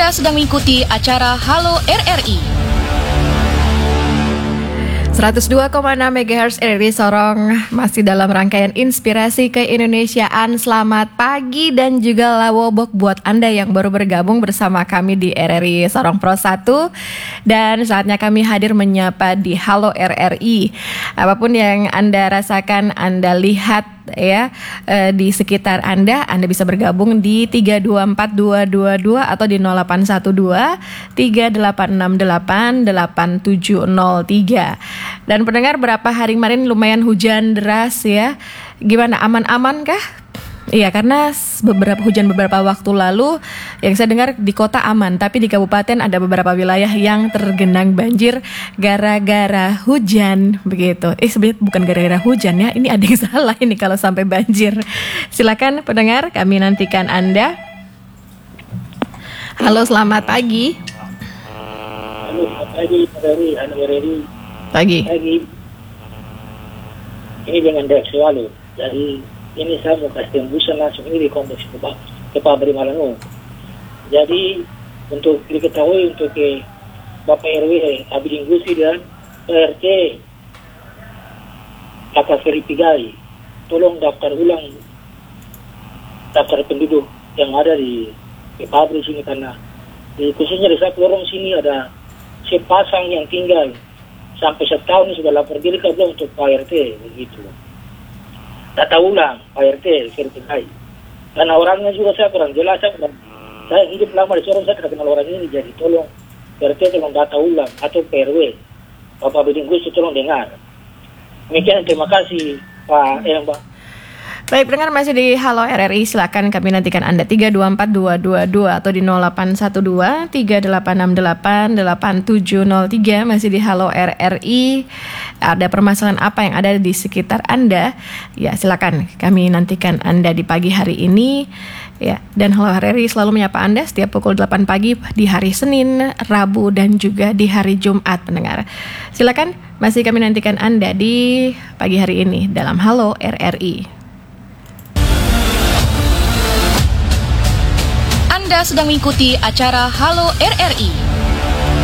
Anda sedang mengikuti acara Halo RRI. 102,6 MHz RRI Sorong masih dalam rangkaian inspirasi keindonesiaan. Selamat pagi dan juga lawobok buat Anda yang baru bergabung bersama kami di RRI Sorong Pro 1. Dan saatnya kami hadir menyapa di Halo RRI. Apapun yang Anda rasakan, Anda lihat ya di sekitar Anda bisa bergabung di 324222 atau di 0812 3868 8703. Dan pendengar, berapa hari kemarin lumayan hujan deras ya. Gimana, aman-aman kah? Iya, karena beberapa waktu lalu yang saya dengar di kota aman, tapi di kabupaten ada beberapa wilayah yang tergenang banjir gara-gara hujan begitu. Sebenarnya bukan gara-gara hujan ya, ini ada yang salah ini kalau sampai banjir. Silakan pendengar, kami nantikan Anda. Halo, selamat pagi. Halo, selamat pagi, Pagi. Ini dengan Dek Selalu. Jadi ini saya mau kasih tembusan langsung ini di kompleks ke Pabrik Malangu. Jadi untuk diketahui untuk Bapak RW Abidin Gusi dan PRT Kakak Ferry Pigai, tolong daftar ulang daftar penduduk yang ada di pabrik sini, karena khususnya di satu lorong sini ada sepasang yang tinggal sampai setahun ini sudah lapor diri belum untuk Pak RT begitu. Data ulang Pak RT Ferry, karena orangnya juga saya kurang jelas. Saya hidup lama di Sorong, saya tidak kenal orang ini. Jadi tolong RT tolong data ulang, atau PRW Bapak Abidin Gusti tolong dengar. Demikian, terima kasih Pak Mbak. Baik, pendengar masih di Halo RRI, silakan kami nantikan Anda 324222 atau di 0812 3868 8703. Masih di Halo RRI. Ada permasalahan apa yang ada di sekitar Anda? Ya, silakan kami nantikan Anda di pagi hari ini. Ya, dan Halo RRI selalu menyapa Anda setiap pukul 8 pagi di hari Senin, Rabu, dan juga di hari Jumat, pendengar. Silakan masih kami nantikan Anda di pagi hari ini dalam Halo RRI. Anda sedang mengikuti acara Halo RRI.